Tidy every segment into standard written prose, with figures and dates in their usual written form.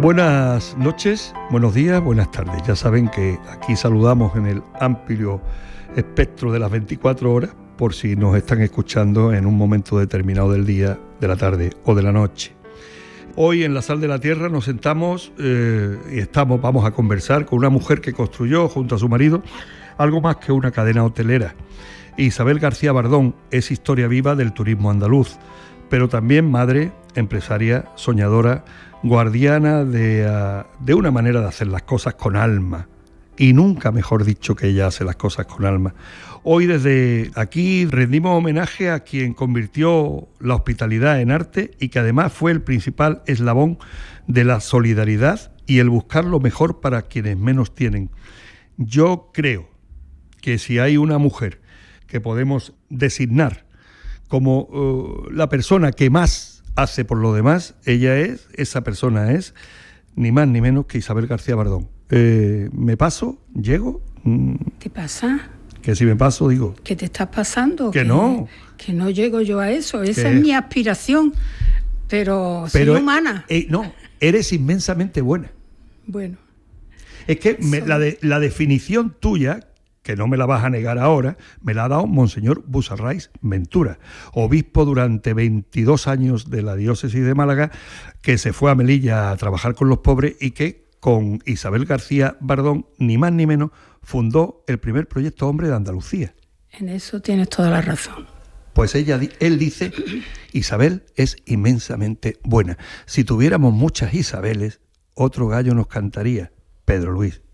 Buenas noches, buenos días, buenas tardes. Ya saben que aquí saludamos en el amplio espectro de las 24 horas por si nos están escuchando en un momento determinado del día, de la tarde o de la noche. Hoy en La Sal de la Tierra nos sentamos y vamos a conversar con una mujer que construyó junto a su marido algo más que una cadena hotelera. Isabel García Bardón es historia viva del turismo andaluz, pero también madre, empresaria, soñadora, guardiana de una manera de hacer las cosas con alma. Y nunca mejor dicho que ella hace las cosas con alma. Hoy desde aquí rendimos homenaje a quien convirtió la hospitalidad en arte y que además fue el principal eslabón de la solidaridad y el buscar lo mejor para quienes menos tienen. Yo creo que si hay una mujer que podemos designar como la persona que más hace por lo demás, esa persona es ni más ni menos que Isabel García Bardón. ¿Me paso? ¿Llego? ¿Te pasa? Que si me paso, digo... ¿Qué te estás pasando? Que no. Que no llego yo a eso. Esa es mi aspiración. Pero soy humana. No, eres inmensamente buena. Bueno. Es que la definición tuya, que no me la vas a negar ahora, me la ha dado Monseñor Busarrais Ventura, obispo durante 22 años de la diócesis de Málaga, que se fue a Melilla a trabajar con los pobres y que con Isabel García Bardón, ni más ni menos, fundó el primer proyecto Hombre de Andalucía. En eso tienes toda la razón. Pues él dice, Isabel es inmensamente buena. Si tuviéramos muchas Isabeles, otro gallo nos cantaría, Pedro Luis.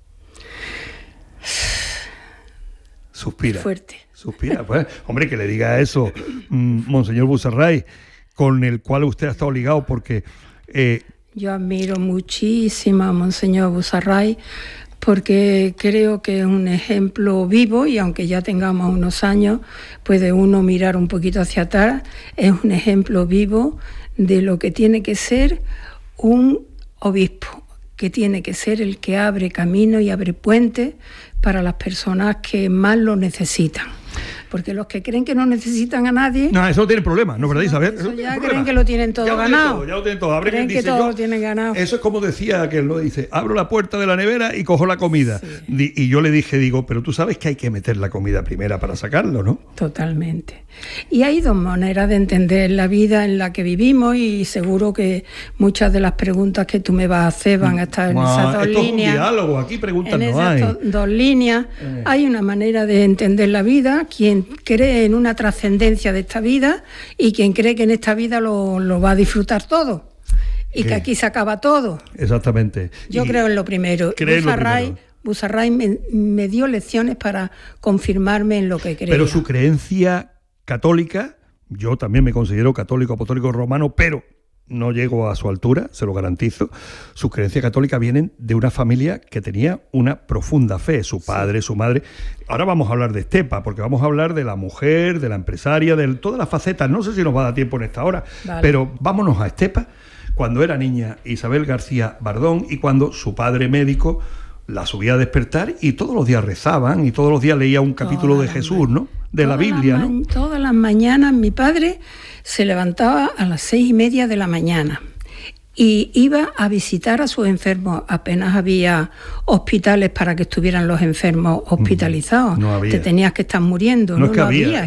Suspira. Fuerte. Suspira. Pues, hombre, que le diga eso, Monseñor Busarrais, con el cual usted ha estado ligado, porque... Yo admiro muchísimo a Monseñor Busarrais porque creo que es un ejemplo vivo y aunque ya tengamos unos años, puede uno mirar un poquito hacia atrás, es un ejemplo vivo de lo que tiene que ser un obispo, que tiene que ser el que abre camino y abre puentes para las personas que más lo necesitan. Porque los que creen que no necesitan a nadie... No, eso no tiene problema, ¿no es verdad, Isabel? Eso ya creen que lo tienen todo ganado. Ya lo tienen todo. Creen que todo lo tienen ganado. Eso es como decía que él lo dice, abro la puerta de la nevera y cojo la comida. Sí. Y yo le dije, pero tú sabes que hay que meter la comida primera para sacarlo, ¿no? Totalmente. Y hay dos maneras de entender la vida en la que vivimos y seguro que muchas de las preguntas que tú me vas a hacer van a estar en esas dos líneas. Esto es un diálogo, aquí preguntas no hay. En esas dos líneas hay una manera de entender la vida, quien cree en una trascendencia de esta vida y quien cree que en esta vida lo va a disfrutar todo y que aquí se acaba todo. Exactamente. Yo creo en lo primero. Busarrais me dio lecciones para confirmarme en lo que creía. Pero su creencia católica, yo también me considero católico, apostólico romano, pero no llego a su altura, se lo garantizo. Sus creencias católicas vienen de una familia que tenía una profunda fe, su padre, su madre. Ahora vamos a hablar de Estepa, porque vamos a hablar de la mujer, de la empresaria, de todas las facetas. No sé si nos va a dar tiempo en esta hora, vale. Pero vámonos a Estepa, cuando era niña Isabel García Bardón y cuando su padre médico la subía a despertar y todos los días rezaban y todos los días leía un capítulo de Jesús, ¿no? De la Biblia, ¿no? Todas las mañanas mi padre se levantaba a las 6:30 de la mañana y iba a visitar a sus enfermos. Apenas había hospitales para que estuvieran los enfermos hospitalizados. No había. Te tenías que estar muriendo. No había.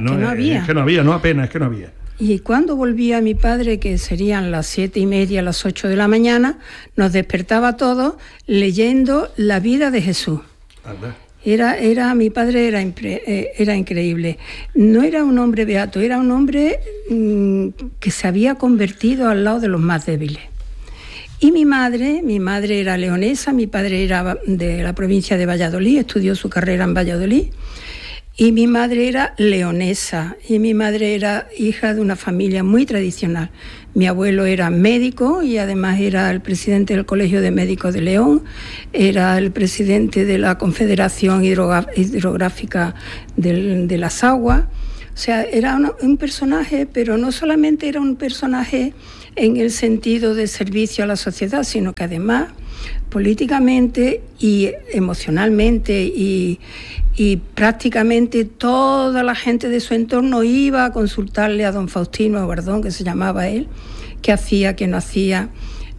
Y cuando volvía mi padre, que serían las 7:30, las 8 de la mañana, nos despertaba a todos leyendo la vida de Jesús. Anda. Mi padre era increíble. No era un hombre beato, era un hombre que se había convertido al lado de los más débiles. Y mi madre era leonesa, mi padre era de la provincia de Valladolid, estudió su carrera en Valladolid. Y mi madre era leonesa y mi madre era hija de una familia muy tradicional. Mi abuelo era médico y además era el presidente del Colegio de Médicos de León, era el presidente de la Confederación Hidrográfica de las Aguas. O sea, era un personaje, pero no solamente era un personaje en el sentido de servicio a la sociedad, sino que además políticamente y emocionalmente y prácticamente toda la gente de su entorno iba a consultarle a don Faustino Bardón, que se llamaba él, qué hacía, qué no hacía.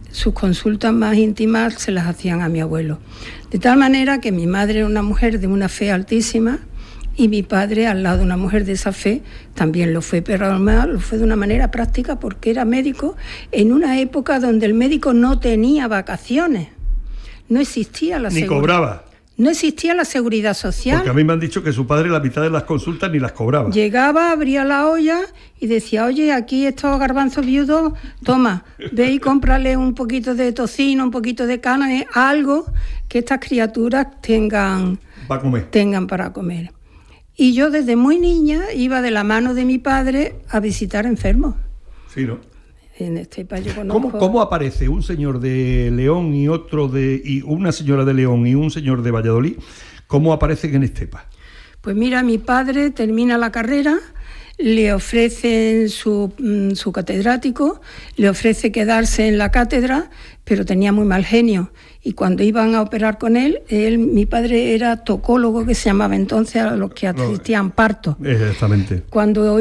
sus consultas más íntimas se las hacían a mi abuelo. De tal manera que mi madre era una mujer de una fe altísima y mi padre, al lado de una mujer de esa fe, también lo fue, pero además lo fue de una manera práctica porque era médico en una época donde el médico no tenía vacaciones. No existía la seguridad. Ni cobraba. No existía la seguridad social. Porque a mí me han dicho que su padre la mitad de las consultas ni las cobraba. Llegaba, abría la olla y decía, oye, aquí estos garbanzos viudos, toma, ve y cómprale un poquito de tocino, un poquito de carne, algo que estas criaturas tengan para comer. Y yo desde muy niña iba de la mano de mi padre a visitar enfermos. Sí, ¿no? En Estepa yo conozco... ¿Cómo aparece un señor de León y una señora de León y un señor de Valladolid? ¿Cómo aparecen en Estepa? Pues mira, mi padre termina la carrera, le ofrecen su catedrático, le ofrece quedarse en la cátedra, pero tenía muy mal genio. Y cuando iban a operar con él, mi padre era tocólogo, que se llamaba entonces a los que asistían partos. Exactamente. Cuando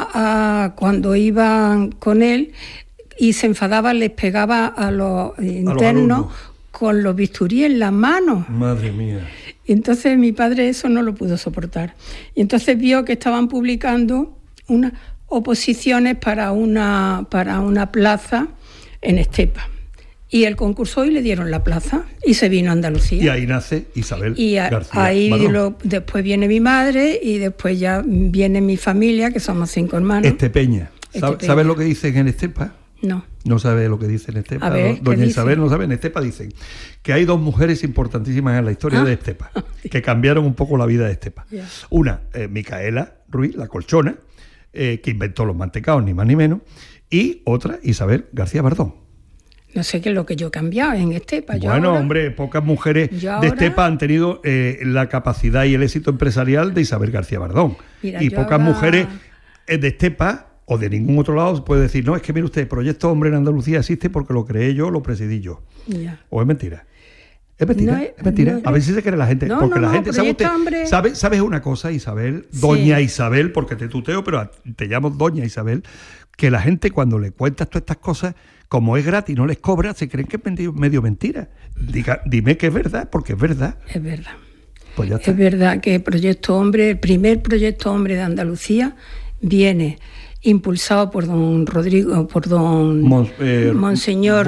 iban con él y se enfadaban, les pegaba a los internos con los bisturí en las manos. Madre mía. Y entonces mi padre eso no lo pudo soportar. Y entonces vio que estaban publicando unas oposiciones para una plaza en Estepa. Y él concursó y le dieron la plaza y se vino a Andalucía. Y ahí nace Isabel García. Ahí después viene mi madre y después ya viene mi familia, que somos 5 hermanos. Estepeña. ¿Sabes lo que dicen en Estepa? No. No sabe lo que dice en Estepa. A ver, Doña Isabel no sabe. En Estepa dicen que hay 2 mujeres importantísimas en la historia de Estepa, que cambiaron un poco la vida de Estepa. Yeah. Una, Micaela Ruiz, la colchona, que inventó los mantecaos, ni más ni menos, y otra, Isabel García Bardón. No sé qué es lo que yo he cambiado en Estepa. Hombre, pocas mujeres de Estepa han tenido la capacidad y el éxito empresarial de Isabel García Bardón. Y pocas mujeres de Estepa o de ningún otro lado puede decir, no, es que mire usted, Proyecto Hombre en Andalucía existe porque lo creé yo, lo presidí yo. Ya. ¿O es mentira? Es mentira, es mentira. A ver si se cree la gente. Porque la gente, ¿sabes una cosa, Isabel? Doña Isabel, porque te tuteo, pero te llamo Doña Isabel, que la gente cuando le cuentas todas estas cosas, como es gratis, no les cobra, se creen que es medio mentira. Dime que es verdad, porque es verdad. Es verdad. Pues ya está. Es verdad que Proyecto Hombre, el primer Proyecto Hombre de Andalucía, viene impulsado por don Rodrigo, por don Monseñor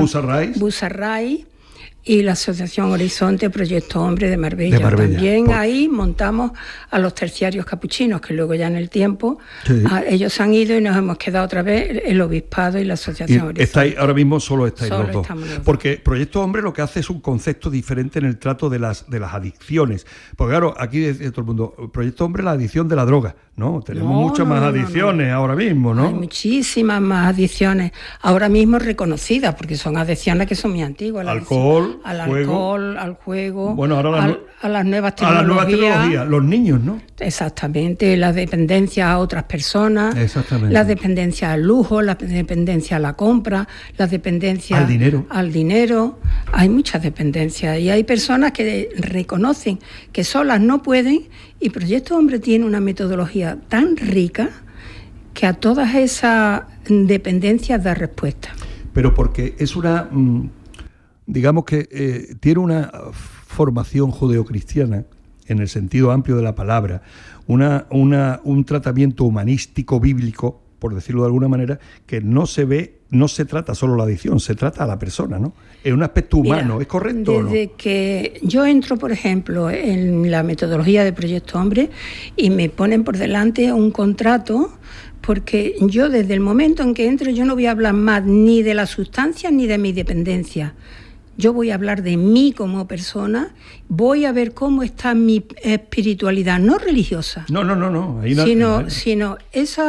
Busarray y la Asociación Horizonte Proyecto Hombre de Marbella. También ahí montamos a los terciarios capuchinos, que luego ya en el tiempo ellos se han ido y nos hemos quedado otra vez el obispado y la Asociación Horizonte. Ahora mismo solo estáis los dos. Porque Proyecto Hombre lo que hace es un concepto diferente en el trato de las adicciones. Porque claro, aquí dice todo el mundo, Proyecto Hombre, la adicción de la droga. No, tenemos muchas más adicciones ahora mismo, ¿no? Hay muchísimas adicciones ahora mismo reconocidas, porque son adicciones que son muy antiguas. Alcohol, al juego, bueno, ahora a las nuevas tecnologías. Los niños, ¿no? Exactamente, la dependencia a otras personas, la dependencia al lujo, la dependencia a la compra, la dependencia al dinero. Hay muchas dependencias y hay personas que reconocen que solas no pueden, y Proyecto Hombre tiene una metodología tan rica que a todas esas dependencias da respuesta. Pero porque es una... digamos que tiene una formación judeocristiana, en el sentido amplio de la palabra, un tratamiento humanístico bíblico, por decirlo de alguna manera, que no se trata solo la adicción, se trata a la persona, ¿no? Es un aspecto humano. Mira, ¿es correcto o no? Desde que yo entro, por ejemplo, en la metodología de Proyecto Hombre y me ponen por delante un contrato, porque yo desde el momento en que entro yo no voy a hablar más ni de la sustancia ni de mi dependencia. Yo voy a hablar de mí como persona, voy a ver cómo está mi espiritualidad, no religiosa. No. Sino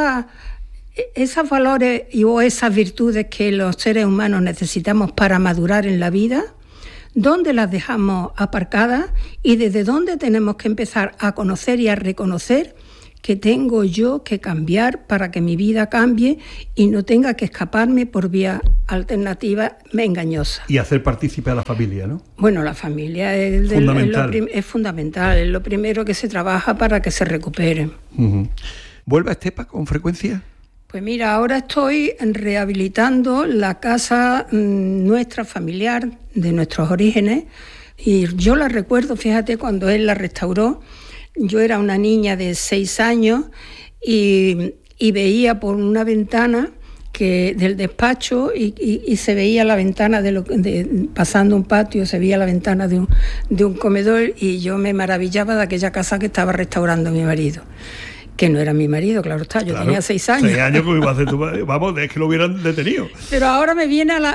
esos valores o esas virtudes que los seres humanos necesitamos para madurar en la vida, dónde las dejamos aparcadas y desde dónde tenemos que empezar a conocer y a reconocer que tengo yo que cambiar para que mi vida cambie y no tenga que escaparme por vía alternativa engañosa. Y hacer partícipe a la familia, ¿no? Bueno, la familia es fundamental, es lo primero que se trabaja para que se recupere. Uh-huh. ¿Vuelve a Estepa con frecuencia? Pues mira, ahora estoy rehabilitando la casa nuestra familiar de nuestros orígenes y yo la recuerdo, fíjate, cuando él la restauró, yo era una niña de 6 años y veía por una ventana del despacho y se veía la ventana pasando un patio, se veía la ventana de un comedor y yo me maravillaba de aquella casa que estaba restaurando mi marido. Que no era mi marido, claro está, yo tenía 6 años. 6 años, como iba a hacer tú, vamos, es que lo hubieran detenido. Pero ahora me viene a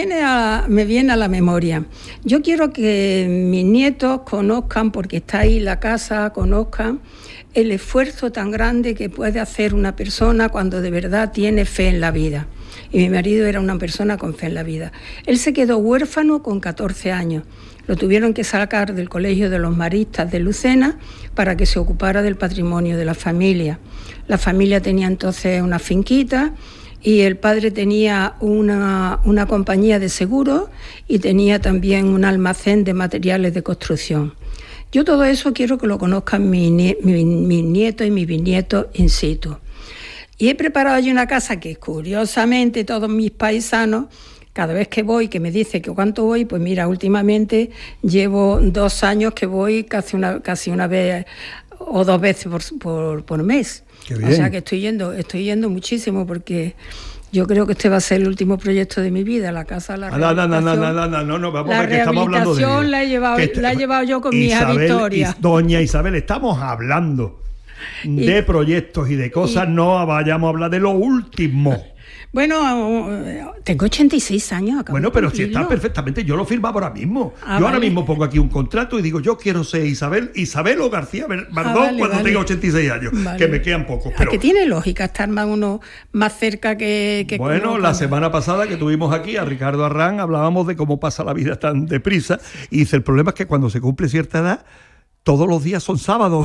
la memoria. Yo quiero que mis nietos conozcan, porque está ahí la casa, conozcan el esfuerzo tan grande que puede hacer una persona cuando de verdad tiene fe en la vida. Y mi marido era una persona con fe en la vida. Él se quedó huérfano con 14 años. Lo tuvieron que sacar del Colegio de los Maristas de Lucena para que se ocupara del patrimonio de la familia. La familia tenía entonces una finquita y el padre tenía una compañía de seguros y tenía también un almacén de materiales de construcción. Yo todo eso quiero que lo conozcan mis nietos y mis bisnietos in situ. Y he preparado allí una casa que, curiosamente, todos mis paisanos, cada vez que voy, que me dice que cuánto voy, pues mira, últimamente llevo 2 años que voy casi una vez o 2 veces por mes. Qué bien. O sea que estoy yendo muchísimo porque yo creo que este va a ser el último proyecto de mi vida, la casa, la rehabilitación. No, vamos a ver que estamos hablando de... La he llevado yo con mi hija Victoria. Doña Isabel, estamos hablando de proyectos y de cosas, no vayamos a hablar de lo último. Bueno, tengo 86 años. Bueno, pero si está perfectamente, yo lo firmaba ahora mismo. Yo ahora mismo pongo aquí un contrato y digo, yo quiero ser Isabel o García Bardón cuando tenga 86 años, que me quedan pocos. Pero... que tiene lógica estar uno más cerca que bueno, la semana pasada que tuvimos aquí a Ricardo Arrán, hablábamos de cómo pasa la vida tan deprisa, y dice, el problema es que cuando se cumple cierta edad, todos los días son sábados.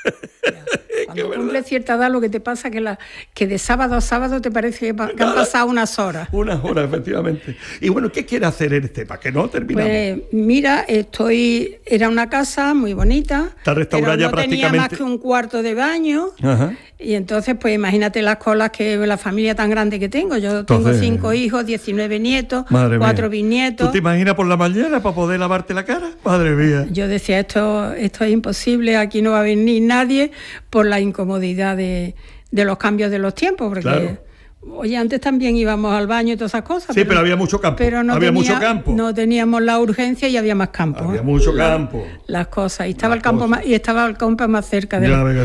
Cuando cumple cierta edad, lo que te pasa es que de sábado a sábado te parece que han pasado unas horas. Unas horas, efectivamente. Y bueno, ¿qué quiere hacer en para que no terminamos? Pues mira, era una casa muy bonita. Está restaurada ya prácticamente. No tenía más que un cuarto de baño. Ajá. Y entonces, pues imagínate las colas que la familia tan grande que tengo. Yo tengo 5 hijos, 19 nietos, 4 bisnietos. ¿Tú te imaginas por la mañana para poder lavarte la cara? Madre mía. Yo decía, esto es imposible, aquí no va a venir nadie por la incomodidad de los cambios de los tiempos, porque... Claro. Oye, antes también íbamos al baño y todas esas cosas. Sí, pero había mucho campo. Pero mucho campo. No teníamos la urgencia y había más campo. Había mucho campo. Las cosas. Y estaba el campo más cerca de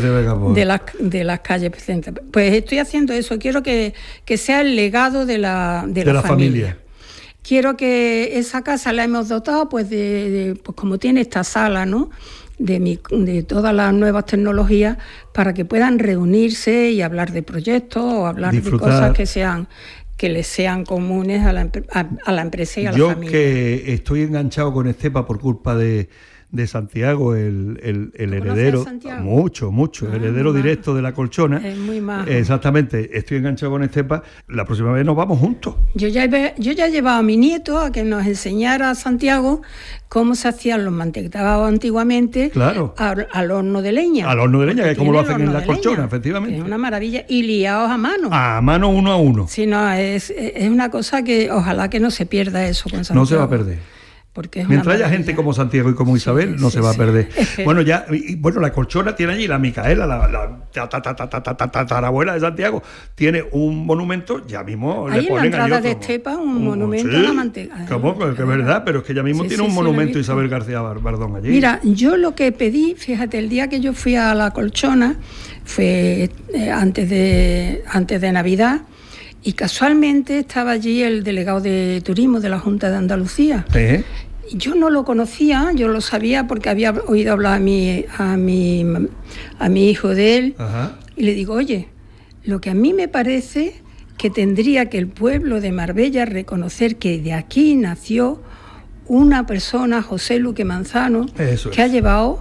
las calles. Pues estoy haciendo eso. Quiero que sea el legado de la familia. Quiero que esa casa la hemos dotado, pues pues como tiene esta sala, ¿no? De todas las nuevas tecnologías para que puedan reunirse y hablar de proyectos o hablar disfrutar. De cosas que les sean comunes a la empresa y a la familia. Yo que estoy enganchado con Estepa por culpa de Santiago, el heredero, mucho, heredero directo de la Colchona. Es muy majo. Exactamente, estoy enganchado con Estepa. La próxima vez nos vamos juntos. Yo ya he llevado a mi nieto a que nos enseñara a Santiago cómo se hacían los mantecados antiguamente. Claro. Al horno de leña. Al horno de leña, que es como lo hacen en la Colchona, efectivamente. Es una maravilla. Y liados a mano. A mano, uno a uno. Sí, no, es una cosa que ojalá que no se pierda eso con Santiago. No se va a perder. Mientras haya gente como Santiago y como Isabel, no se va a perder. Bueno, la Colchona tiene allí, la Micaela, la tatarabuela de Santiago, tiene un monumento, ya mismo le ponen allí. Ahí en la entrada de Estepa, un monumento a la manteca. ¿Cómo? Que es verdad, pero es que ya mismo tiene un monumento Isabel García Bardón allí. Mira, yo lo que pedí, fíjate, el día que yo fui a la Colchona, fue antes de Navidad, y casualmente estaba allí el delegado de turismo de la Junta de Andalucía. Yo no lo conocía, yo lo sabía porque había oído hablar a mi hijo de él. Ajá. Y le digo, oye, lo que a mí me parece que tendría que el pueblo de Marbella reconocer que de aquí nació una persona, José Luque Manzano, que ha llevado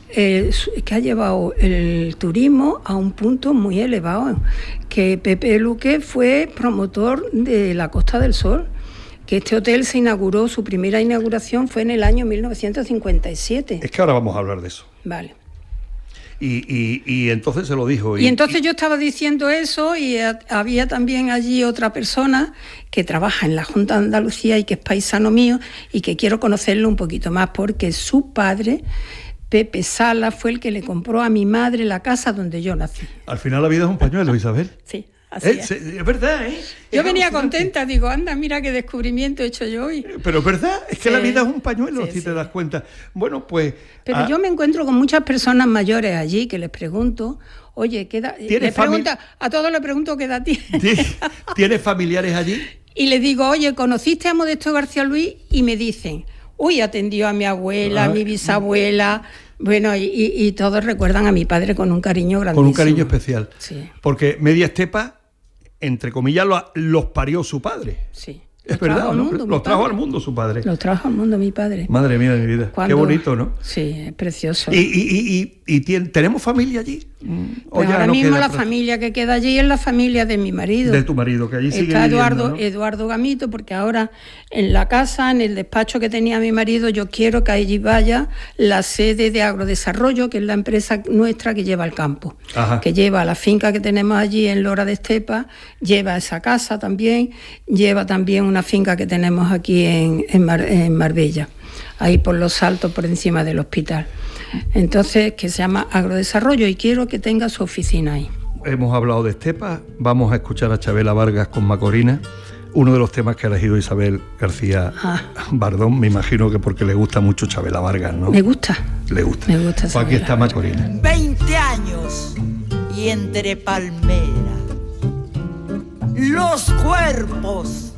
el turismo a un punto muy elevado, que Pepe Luque fue promotor de la Costa del Sol, que este hotel se inauguró, su primera inauguración fue en el año 1957. Es que ahora vamos a hablar de eso. Vale. Y entonces se lo dijo. Y entonces yo estaba diciendo eso y había también allí otra persona que trabaja en la Junta de Andalucía y que es paisano mío y que quiero conocerlo un poquito más porque su padre, Pepe Sala, fue el que le compró a mi madre la casa donde yo nací. Al final la vida es un pañuelo, Isabel. Sí. Así es verdad, ¿eh? Yo venía contenta, digo, anda, mira qué descubrimiento he hecho yo hoy. Pero es verdad, es que la vida es un pañuelo, si te das cuenta. Bueno, pues... Pero yo me encuentro con muchas personas mayores allí que les pregunto, oye, ¿qué edad? A todos les pregunto qué edad tienes. ¿Tienes familiares allí? Y les digo, oye, ¿conociste a Modesto García Luis? Y me dicen, uy, atendió a mi abuela, a mi bisabuela... Bueno, y todos recuerdan a mi padre con un cariño grandísimo. Con un cariño especial. Sí. Porque Media Estepa, entre comillas, los parió su padre. Sí. Es verdad, ¿no? Los trajo al mundo su padre. Los trajo al mundo mi padre. Madre mía de mi vida. Qué bonito, ¿no? Sí, es precioso. ¿Y tenemos familia allí? Pues ahora mismo la familia que queda allí es la familia de mi marido. De tu marido, que allí sigue está viviendo, ¿no? Eduardo Gamito, porque ahora en la casa, en el despacho que tenía mi marido, yo quiero que allí vaya la sede de Agrodesarrollo, que es la empresa nuestra que lleva el campo. Ajá. Que lleva la finca que tenemos allí en Lora de Estepa, lleva esa casa también, lleva también una finca que tenemos aquí en Marbella, ahí por los Saltos, por encima del hospital. Entonces, que se llama Agrodesarrollo y quiero que tenga su oficina ahí. Hemos hablado de Estepa, vamos a escuchar a Chabela Vargas con Macorina, uno de los temas que ha elegido Isabel García Bardón, me imagino que porque le gusta mucho Chabela Vargas, ¿no? Me gusta. Le gusta. Me gusta. Pues aquí está Macorina. 20 años y entre palmeras, los cuerpos